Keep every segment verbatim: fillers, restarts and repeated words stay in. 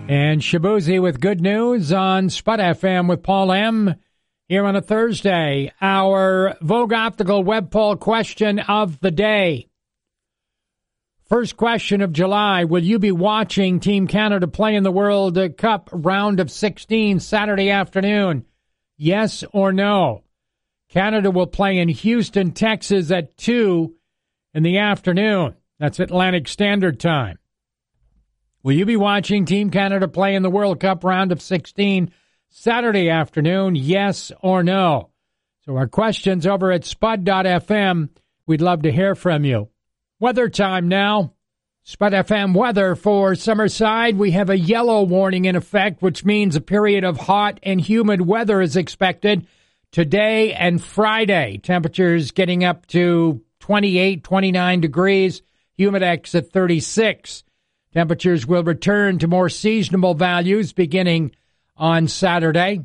And Shabuzi with good news on Spud F M with Paul M. Here on a Thursday, our Vogue Optical web poll question of the day. First question of July, will you be watching Team Canada play in the World Cup round of sixteen Saturday afternoon? Yes or no? Canada will play in Houston, Texas at two in the afternoon. That's Atlantic Standard Time. Will you be watching Team Canada play in the World Cup round of sixteen Saturday afternoon? Yes or no? So our questions over at spud dot f m. We'd love to hear from you. Weather time now. Spud F M weather for Summerside. We have a yellow warning in effect, which means a period of hot and humid weather is expected today and Friday. Temperatures getting up to twenty-eight, twenty-nine degrees. Humidex at thirty-six. Temperatures will return to more seasonable values beginning on Saturday.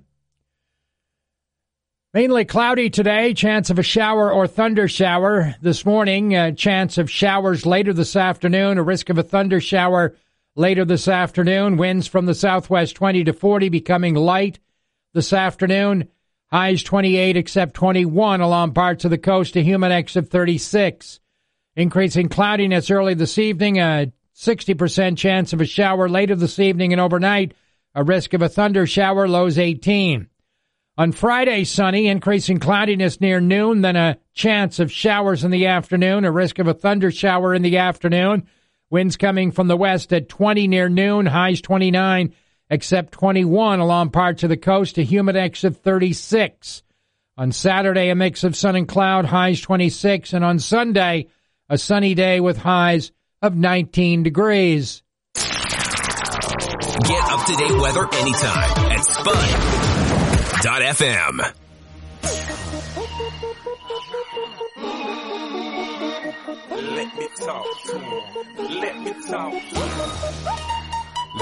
Mainly cloudy today, chance of a shower or thunder shower this morning, a chance of showers later this afternoon, a risk of a thunder shower later this afternoon. Winds from the southwest twenty to forty, becoming light this afternoon. Highs twenty-eight except twenty-one along parts of the coast, a humidex of thirty-six. Increasing cloudiness early this evening, a sixty percent chance of a shower later this evening and overnight, a risk of a thunder shower, lows eighteen. On Friday, sunny, increasing cloudiness near noon, then a chance of showers in the afternoon, a risk of a thunder shower in the afternoon. Winds coming from the west at twenty near noon, highs twenty-nine, except twenty-one along parts of the coast, a humidex of thirty-six. On Saturday, a mix of sun and cloud, highs twenty-six, and on Sunday, a sunny day with highs of nineteen degrees. Get up-to-date weather anytime at spud dot f m. Let me talk to him. Let me talk to him.